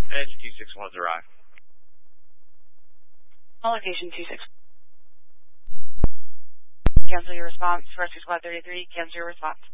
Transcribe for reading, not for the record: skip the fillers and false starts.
Edge 261's arrived. All location 26. Cancel your response. Rescue Squad 33, cancel your response.